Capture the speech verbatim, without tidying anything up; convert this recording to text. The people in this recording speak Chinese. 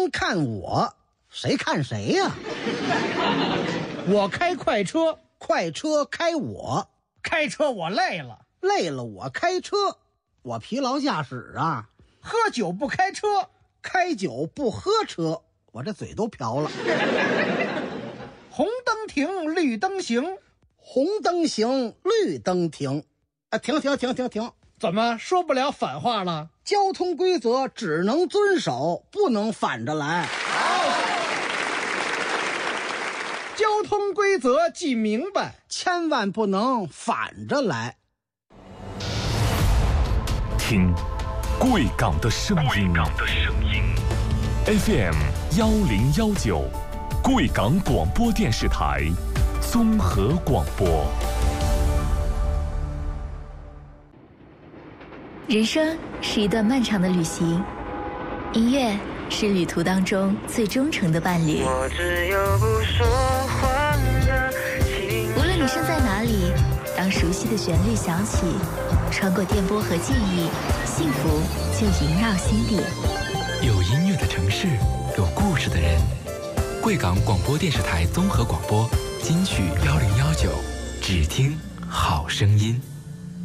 您看我，谁看谁呀、啊？ 我开快车， 快车开我， 开车我累了， 累了我开车，我疲劳驾驶啊。 喝酒不开车， 开酒不喝车，我这嘴都瓢了。 红灯停，绿灯行， 红灯行，绿灯停。啊，停停停停停！ 怎么说不了反话了？ 交通规则只能遵守，不能反着来。 好，交通规则记明白， 千万不能反着来。 听贵港的声音，贵港的声音 ，F M 幺零幺九，贵港广播电视台综合广播。 人生是一段漫长的旅行，音乐是旅途当中最忠诚的伴侣。 我只有不说话的情无论你身在哪里，当熟悉的旋律响起，穿过电波和记忆，幸福就萦绕心底。 有音乐的城市，有故事的人。贵港广播电视台综合广播金曲幺零幺九，只听好声音。